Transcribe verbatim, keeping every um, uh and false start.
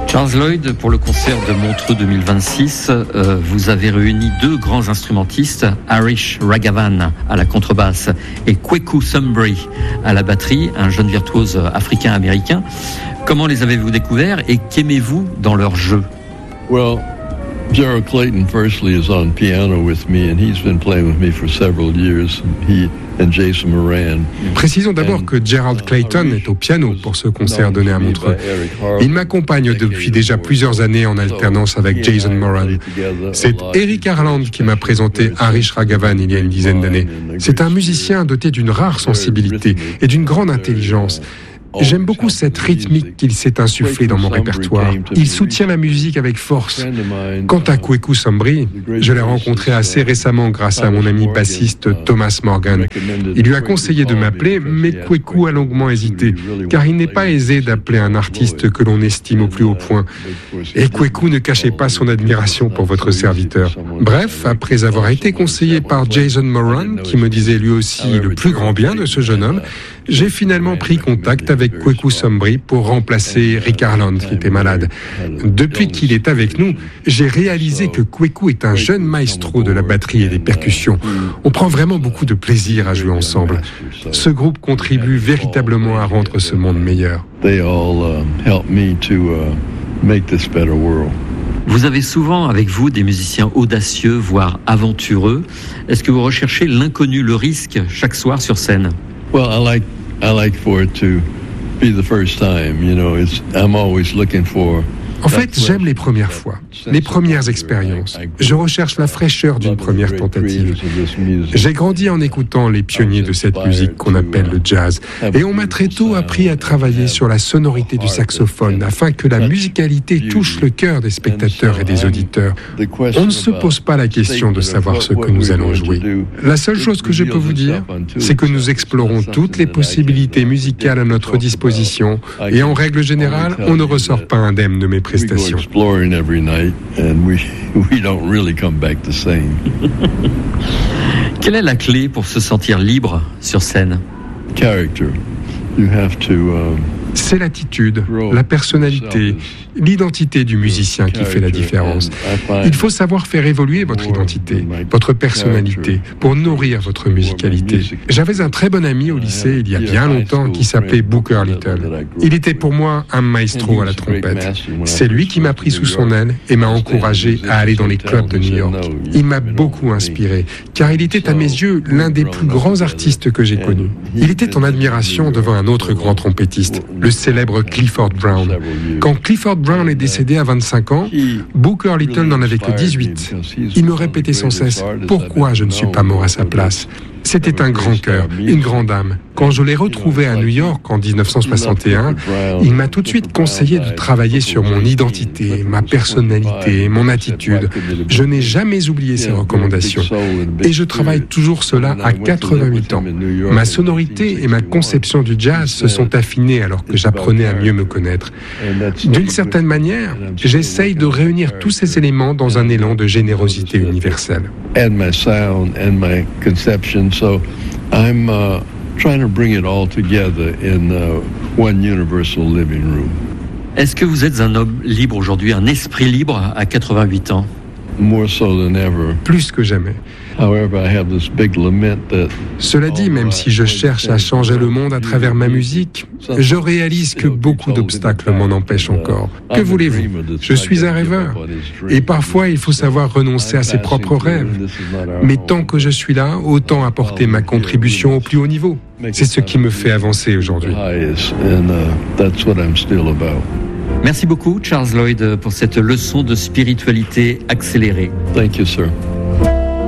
Charles Lloyd, pour le concert de Montreux deux mille vingt-six, euh, vous avez réuni deux grands instrumentistes, Harish Raghavan à la contrebasse et Kweku Sumbry à la batterie, un jeune virtuose africain-américain. Comment les avez-vous découverts et qu'aimez-vous dans leur jeu? Well, Gerald Clayton, firstly, is on piano with me, and he's been playing with me for several years. He and Jason Moran. Précisons d'abord que Gerald Clayton est au piano pour ce concert donné à Montreux. Il m'accompagne depuis déjà plusieurs années en alternance avec Jason Moran. C'est Eric Harland qui m'a présenté Harish Raghavan il y a une dizaine d'années. C'est un musicien doté d'une rare sensibilité et d'une grande intelligence. J'aime beaucoup cette rythmique qu'il s'est insufflée dans mon répertoire. Il soutient la musique avec force. Quant à Kweku Sumbry, je l'ai rencontré assez récemment grâce à mon ami bassiste Thomas Morgan. Il lui a conseillé de m'appeler, mais Kweku a longuement hésité, car il n'est pas aisé d'appeler un artiste que l'on estime au plus haut point. Et Kweku ne cachait pas son admiration pour votre serviteur. Bref, après avoir été conseillé par Jason Moran, qui me disait lui aussi le plus grand bien de ce jeune homme, j'ai finalement pris contact avec Kweku Sumbry pour remplacer Rick Harland, qui était malade. Depuis qu'il est avec nous, j'ai réalisé que Kweku est un jeune maestro de la batterie et des percussions. On prend vraiment beaucoup de plaisir à jouer ensemble. Ce groupe contribue véritablement à rendre ce monde meilleur. Vous avez souvent avec vous des musiciens audacieux, voire aventureux. Est-ce que vous recherchez l'inconnu, le risque, chaque soir sur scène? Well, I like I like for it to be the first time, you know, it's I'm always looking for. En fait, j'aime les premières fois, les premières expériences. Je recherche la fraîcheur d'une première tentative. J'ai grandi en écoutant les pionniers de cette musique qu'on appelle le jazz. Et on m'a très tôt appris à travailler sur la sonorité du saxophone afin que la musicalité touche le cœur des spectateurs et des auditeurs. On ne se pose pas la question de savoir ce que nous allons jouer. La seule chose que je peux vous dire, c'est que nous explorons toutes les possibilités musicales à notre disposition. Et en règle générale, on ne ressort pas indemne de mes prestations. Quelle est la clé pour se sentir libre sur scène? Character. You have to, um... C'est l'attitude, la personnalité, l'identité du musicien qui fait la différence. Il faut savoir faire évoluer votre identité, votre personnalité, pour nourrir votre musicalité. J'avais un très bon ami au lycée il y a bien longtemps qui s'appelait Booker Little. Il était pour moi un maestro à la trompette. C'est lui qui m'a pris sous son aile et m'a encouragé à aller dans les clubs de New York. Il m'a beaucoup inspiré, car il était à mes yeux l'un des plus grands artistes que j'ai connus. Il était en admiration devant un autre grand trompettiste, le célèbre Clifford Brown. Quand Clifford Brown est décédé à vingt-cinq ans, Booker Little n'en avait que dix-huit. Il me répétait sans cesse « Pourquoi je ne suis pas mort à sa place ?» C'était un grand cœur, une grande âme. Quand je l'ai retrouvé à New York en dix-neuf cent soixante et un, il m'a tout de suite conseillé de travailler sur mon identité, ma personnalité, mon attitude. Je n'ai jamais oublié ses recommandations. Et je travaille toujours cela à quatre-vingt-huit ans. Ma sonorité et ma conception du jazz se sont affinées alors que j'apprenais à mieux me connaître. D'une certaine manière, j'essaye de réunir tous ces éléments dans un élan de générosité universelle. And my sound and my conception, so I'm uh, trying to bring it all together in uh, one universal living room. Est-ce que vous êtes un homme libre aujourd'hui, un esprit libre à quatre-vingt-huit ans? More so than ever. Plus que jamais. However, I have this big lament that... Cela dit, même si je cherche à changer le monde à travers ma musique, je réalise que beaucoup d'obstacles m'en empêchent encore. Que voulez-vous? Je suis un rêveur. Et parfois, il faut savoir renoncer à ses propres rêves. Mais tant que je suis là, autant apporter ma contribution au plus haut niveau. C'est ce qui me fait avancer aujourd'hui. Merci beaucoup, Charles Lloyd, pour cette leçon de spiritualité accélérée. Thank you, sir.